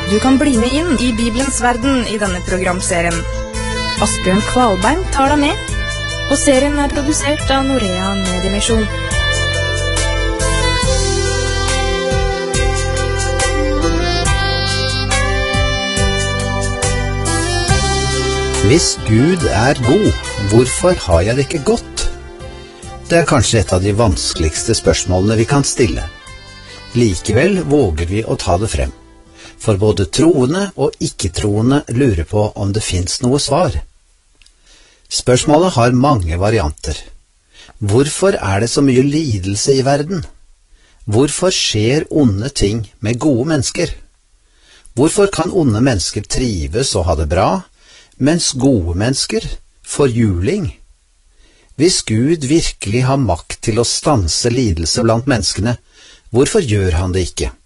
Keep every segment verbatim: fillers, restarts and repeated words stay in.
Du kan bli med inn i Bibelens verden i denne programserien. Asbjørn Kvalbein tar deg med, og serien er produsert av Norea Mediemisjon. Hvis Gud er god, hvorfor har jeg det ikke godt? Det er kanskje et av de vanskeligste spørsmålene vi kan stille. Likevel våger vi å ta det frem. For både troende og ikke-troende lurer på om det finnes noe svar. Spørsmålet har mange varianter. Hvorfor er det så mye lidelse i verden? Hvorfor skjer onde ting med gode mennesker? Hvorfor kan onde mennesker trives og ha det bra, mens gode mennesker får juling? Hvis Gud virkelig har makt til å stanse lidelse blant menneskene, hvorfor gjør han det ikke?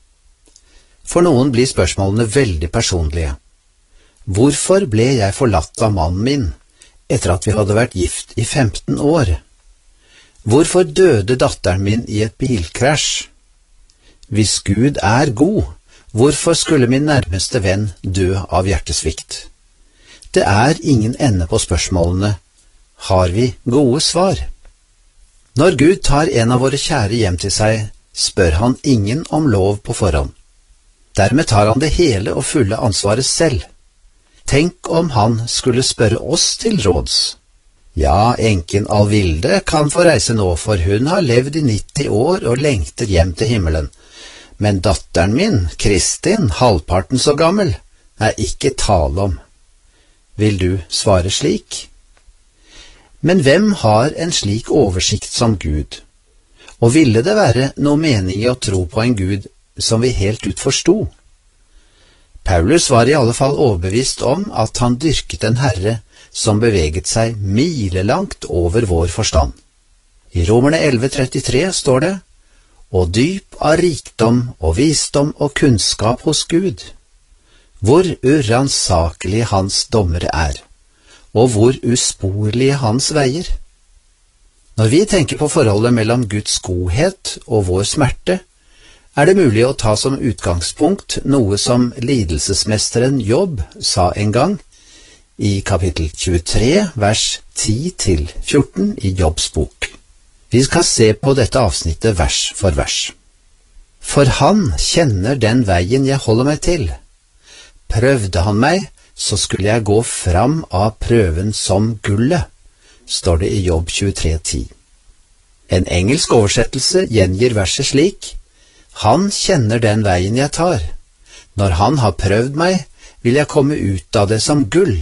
For noen blir spørsmålene veldig personlige. Hvorfor ble jeg forlatt av mannen min etter at vi hadde vært gift i femten år? Hvorfor døde datteren min i et bilkrasj? Hvis Gud er god, hvorfor skulle min nærmeste venn dø av hjertesvikt? Det er ingen ende på spørsmålene. Har vi gode svar? Når Gud tar en av våre kjære hjem til seg, spør han ingen om lov på forhånd. Dermed tar han det hele og fulle ansvaret selv. Tenk om han skulle spørre oss til råds. Ja, enken Alvilde kan få reise nå, for hun har levd i nitti år og lengter hjem til himmelen. Men datteren min, Kristin, halvparten så gammel, er ikke tale om. Vil du svare slik? Men hvem har en slik oversikt som Gud? Og ville det være noe mening i å tro på en Gud som vi helt ut forsto? Paulus var i alle fall overbevist om at han dyrket en herre som beveget seg milelangt over vår forstand. I Romerne elleve trettitre står det: «Og dyp av rikdom og visdom og kunnskap hos Gud, hvor uransakelige hans dommer er, og hvor usporlige hans veier.» Når vi tenker på forholdet mellom Guds godhet og vår smerte, er det mulig å ta som utgangspunkt noe som lidelsesmesteren Jobb sa en gang i kapittel tjuetre, vers ti til fjorten i Jobbs bok. Vi skal se på dette avsnittet vers for vers. «For han kjenner den veien jeg holder meg til. Prøvde han meg, så skulle jeg gå fram av prøven som gullet», står det i Jobb tjuetre ti. En engelsk oversettelse gjengir verset slik: «Han kjenner den veien jeg tar. Når han har prøvd meg, vil jeg komme ut av det som gull.»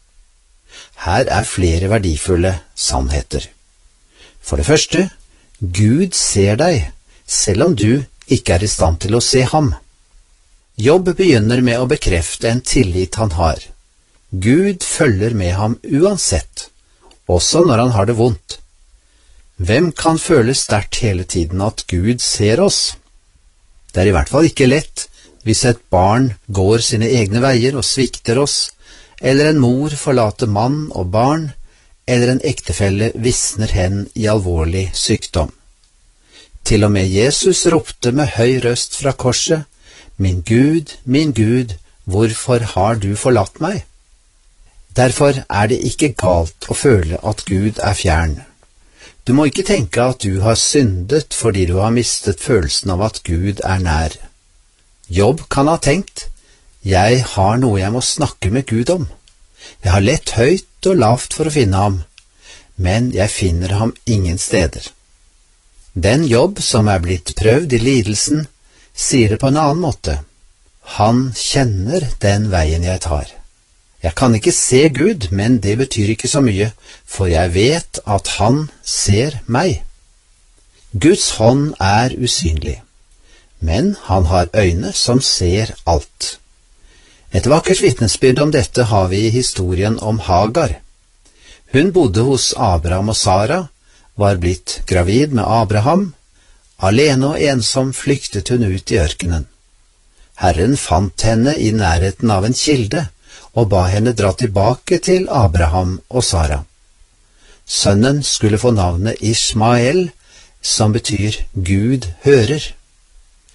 Her er flere verdifulle sannheter. For det første, Gud ser deg, selv om du ikke er i stand til å se ham. Jobb begynner med å bekrefte en tillit han har. Gud følger med ham uansett, også når han har det vondt. Hvem kan føle sterkt hele tiden at Gud ser oss? Det er i hvert fall ikke lett hvis et barn går sine egne veier og svikter oss, eller en mor forlater mann og barn, eller en ektefelle visner hen i alvorlig sykdom. Til og med Jesus ropte med høy røst fra korset: «Min Gud, min Gud, hvorfor har du forlatt meg?» Derfor er det ikke galt å føle at Gud er fjern. Du må ikke tenke at du har syndet fordi du har mistet følelsen av at Gud er nær. Jobb kan ha tenkt: «Jeg har noe jeg må snakke med Gud om. Jeg har lett høyt og lavt for å finne ham, men jeg finner ham ingen steder.» Den Jobb som er blitt prøvd i lidelsen, sier det på en annen måte: «Han kjenner den veien jeg tar.» Jeg kan ikke se Gud, men det betyr ikke så mye, for jeg vet at han ser meg. Guds hånd er usynlig, men han har øyne som ser alt. Et vakkert vitnesbyrd om dette har vi i historien om Hagar. Hun bodde hos Abraham og Sara, var blitt gravid med Abraham. Alene og ensom flyktet hun ut i ørkenen. Herren fant henne i nærheten av en kilde, og ba henne dra tilbake til Abraham og Sara. Sønnen skulle få navnet Ismael, som betyr Gud hører.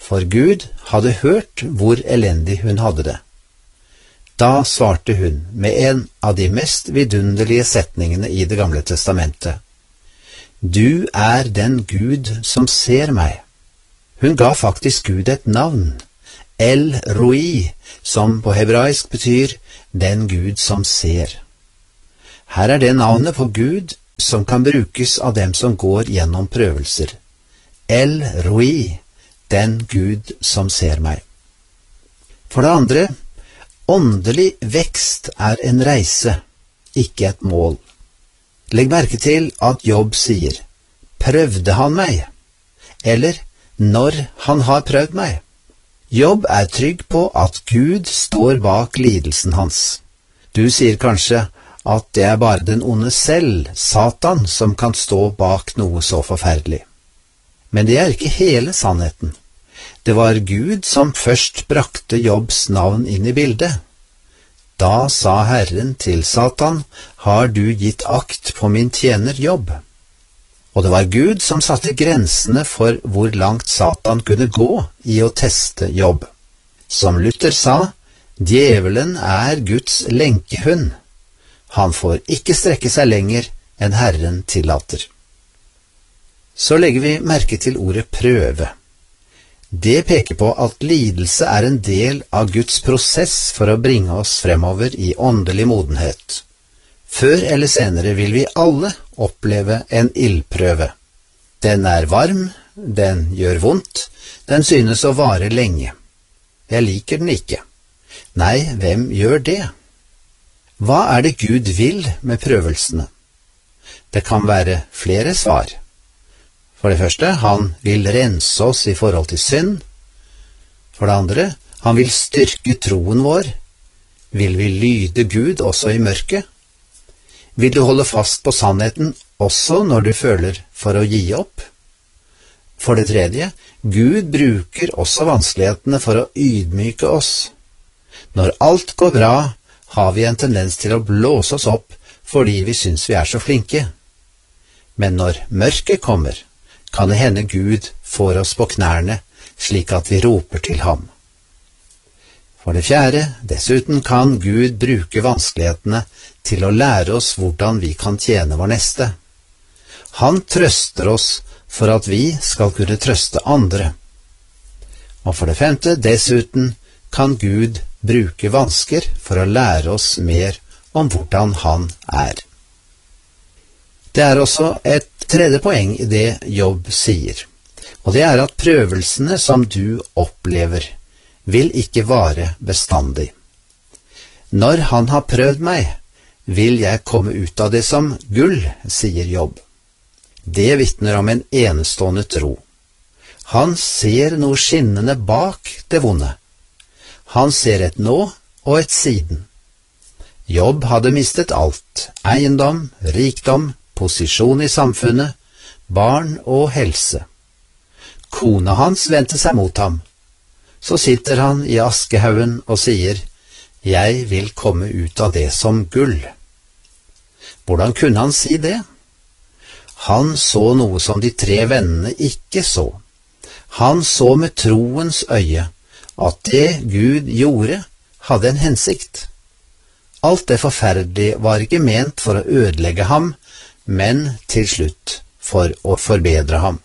for Gud hadde hørt hvor elendig hun hadde det. Da svarte hun med en av de mest vidunderlige setningene i Det gamle testamentet. Du er den Gud som ser meg. Hun ga faktisk Gud et navn, El Roi, som på hebraisk betyr den Gud som ser. Her er det navnet på Gud som kan brukes av dem som går gjennom prøvelser. El Roi, den Gud som ser meg. For det andre, åndelig vekst er en reise, ikke et mål. Legg merke til at Jobb sier, prøvde han meg? Eller, når han har prøvd meg? Jobb er trygg på at Gud står bak lidelsen hans. Du sier kanskje at det er bare den onde selv, Satan, som kan stå bak noe så forferdelig. Men det er ikke hele sannheten. Det var Gud som først brakte Jobbs navn inn i bildet. Da sa Herren til Satan, har du gitt akt på min tjener Jobb? Og det var Gud som satte grensene for hvor langt Satan kunne gå i å teste Jobb. Som Luther sa, djevelen er Guds lenkehund. Han får ikke strekke seg lenger enn Herren tillater. Så legger vi merke til ordet prøve. Det peker på at lidelse er en del av Guds prosess for å bringe oss fremover i åndelig modenhet. Før eller senere vil vi alle oppleve en ildprøve. Den er varm, den gjør vondt, den synes å vare lenge. Jeg liker den ikke. Nei, hvem gjør det? Hva er det Gud vil med prøvelsene? Det kan være flere svar. For det første, han vil rense oss i forhold til synd. For det andre, han vil styrke troen vår. Vil vi lyde Gud også i mørket? Vil du holde fast på sannheten også når du føler for å gi opp? For det tredje, Gud bruker også vanskelighetene for å ydmyke oss. Når alt går bra, har vi en tendens til å blåse oss opp fordi vi synes vi er så flinke. Men når mørket kommer, kan det hende Gud får oss på knærne slik at vi roper til ham. For det fjerde, dessuten kan Gud bruke vanskelighetene til å lære oss hvordan vi kan tjene vår neste. Han trøster oss for at vi skal kunne trøste andre. Og for det femte, dessuten kan Gud bruke vansker for å lære oss mer om hvordan han er. Det er også et tredje poeng i det Jobb sier, og det er at prøvelsene som du opplever vil ikke vare bestandig. Når han har prøvd meg, vil jeg komme ut av det som gull, sier Jobb. Det vitner om en enestående tro. Han ser noe skinnende bak det vonde. Han ser et nå og et siden. Jobb hadde mistet alt, eiendom, rikdom, posisjon i samfunnet, barn og helse. Kona hans vendte seg mot ham. Så sitter han i askehaugen og sier, jeg vil komme ut av det som gull. Hvordan kunne han si det? Han så noe som de tre vennene ikke så. Han så med troens øye at det Gud gjorde, hadde en hensikt. Alt det forferdelige var ikke ment for å ødelegge ham, men til slutt for å forbedre ham.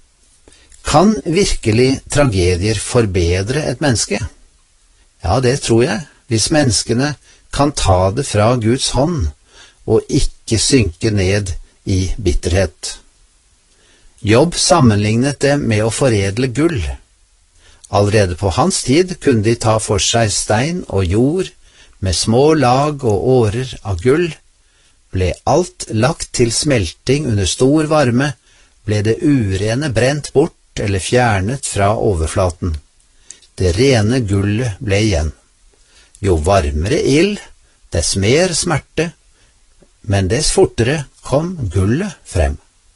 Kan virkelig tragedier forbedre et menneske? Ja, det tror jeg, hvis menneskene kan ta det fra Guds hånd og ikke synke ned i bitterhet. Jobb sammenlignet det med å foredle gull. Allerede på hans tid kunne de ta for seg stein og jord med små lag og årer av gull. Ble alt lagt til smelting under stor varme, ble det urene brent bort eller fjernet fra overflaten. Det rene gullet ble igjen. Jo varmere ild, dess mer smerte, men dess fortere kom gullet frem.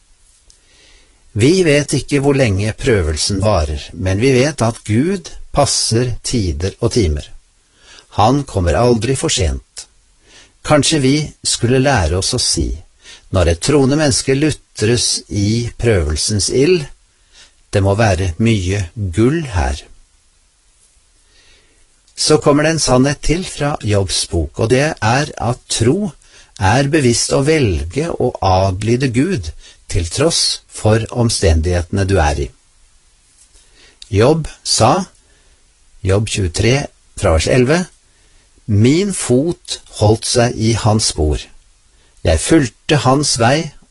Vi vet ikke hvor lenge prøvelsen varer, men vi vet at Gud passer tider og timer. Han kommer aldri for sent. Kanskje vi skulle lære oss å si, når et troende menneske lutres i prøvelsens ild, Det må være mye gull her. Så kommer det en sannhet til fra Jobbs bok, og det er at tro er bevisst å velge å adlyde Gud til tross for omstendighetene du er i. Jobb sa, Jobb tjuetre fra vers elleve, «Min fot holdt seg i hans spor. Jeg fulgte hans vei